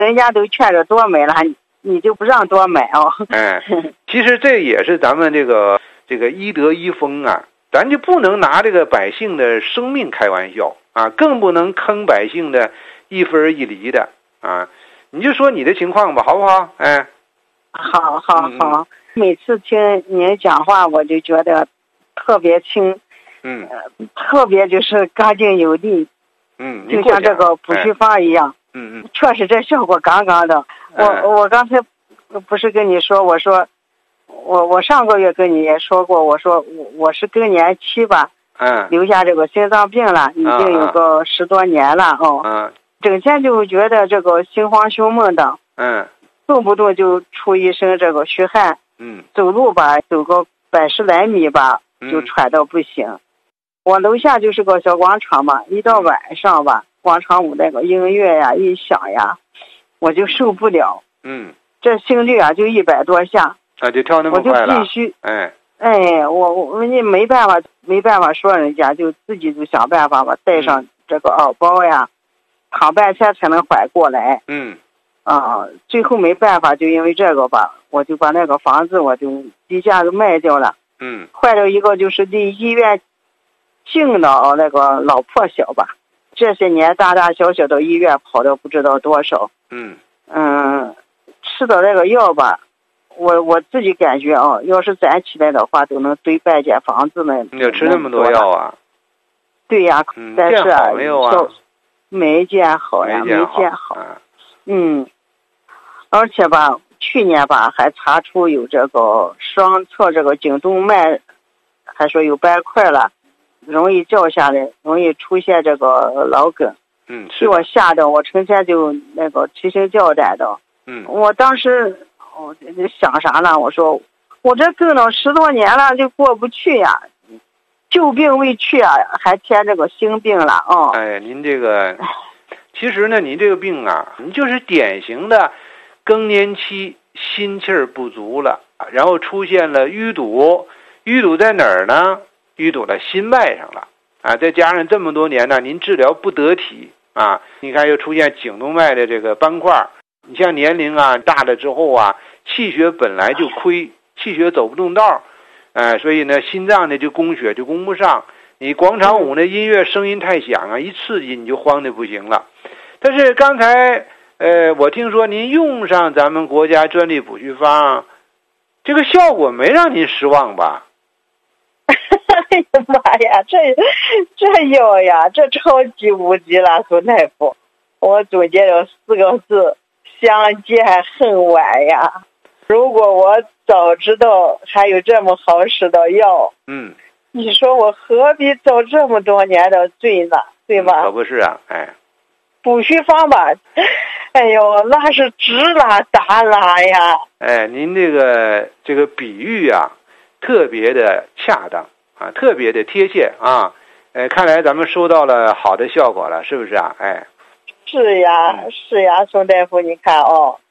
人家都劝着多买了，你就不让多买哦。 其实这也是咱们这个医德医风啊，咱就不能拿这个百姓的生命开玩笑啊，更不能坑百姓的一分一厘的啊。你就说你的情况吧，好不好？ 好。每次听您讲话，我就觉得特别轻，特别就是干净有力，就像这个补虚方一样，确实这效果杠杠的。我刚才不是跟你说，我说我上个月跟你也说过，我说我是更年期吧，留下这个心脏病了，已经有个10多年了哦，整天就觉得这个心慌胸闷的，动不动就出一身这个虚汗，走路吧走个100来米吧就喘到不行。我楼下就是个小广场嘛，一到晚上吧，广场舞那个音乐呀一响呀，我就受不了，这心率啊就100多下， 就跳那么快了， 我就必须，我你没办法说人家，就自己就想办法吧，带上这个耳包呀，躺半天才能缓过来。最后没办法，就因为这个吧，我就把那个房子我就低价都卖掉了。换了一个就是离医院近的那个老破小吧。这些年大大小小的医院跑的不知道多少。吃的那个药吧，我自己感觉啊，要是攒起来的话，都能堆半间房子呢。 你要吃那么多药啊？ 对呀，但是见好没有啊？ 没见好呀，没见好。而且吧，去年吧还查出有这个双侧这个颈动脉，还说有斑块了，容易掉下来，容易出现这个脑梗。给我吓得我成天就那个提心吊胆的。我当时想啥呢？我说我这跟了10多年了，就过不去呀。旧病未去啊，还添这个新病了您这个，其实呢，您这个病啊，你就是典型的更年期心气儿不足了，然后出现了淤堵。淤堵在哪儿呢？淤堵在心脉上了再加上这么多年呢，您治疗不得体你看又出现颈动脉的这个斑块。你像年龄大了之后气血本来就亏，气血走不动道，所以呢心脏呢就供血就供不上。你广场舞那音乐声音太响一刺激你就慌得不行了。但是刚才我听说您用上咱们国家专利补虚方，这个效果没让您失望吧？ 哎呀妈呀，这药呀，这超级无敌了，苏大夫。我总结了4个字：相见恨晚呀。如果我早知道还有这么好使的药，你说我何必遭这么多年的罪呢？对吧？ 可不是啊， 补虚方吧，哎呦，那是直拉大拉呀。 您这个比喻特别的恰当特别的贴切看来咱们收到了好的效果了，是不是啊？ 是呀，宋大夫，你看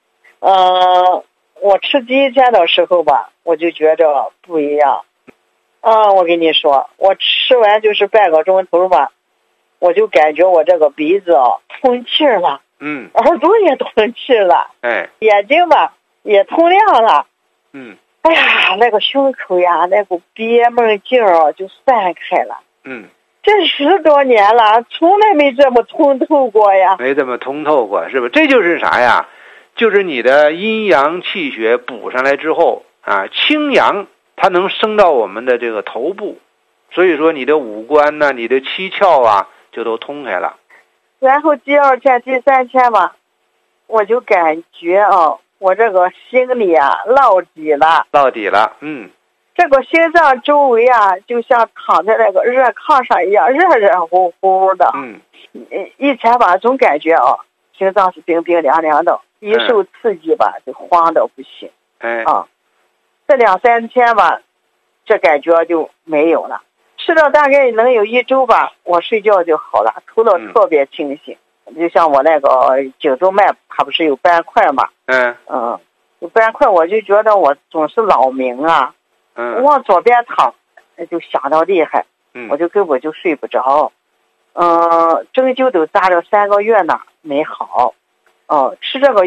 我吃第一天的时候吧，我就觉着不一样。我跟你说，我吃完就是半个钟头吧，我就感觉我这个鼻子通气了，耳朵也通气了，眼睛吧也通亮了，哎呀，那个胸口呀，那股憋闷劲就散开了，这10多年了，从来没这么通透过呀。 没这么通透过，是吧？这就是啥呀？就是你的阴阳气血补上来之后清阳它能升到我们的这个头部，所以说你的五官呢，你的七窍就都通开了。 然后第2天、第3天吧，我就感觉我这个心里落底了。这个心脏周围就像躺在那个热炕上一样，热热乎乎的。以前吧，总感觉心脏是冰冰凉凉的，一受刺激吧，就慌得不行。这2、3天吧，这感觉就没有了。吃了大概能有1周吧，我睡觉就好了，头脑特别清醒。就像我那个颈动脉，它不是有斑块嘛？有斑块，我就觉得我总是扰民往左边躺，就想到厉害，我就根本就睡不着。针灸都扎了3个月呢，没好。吃这个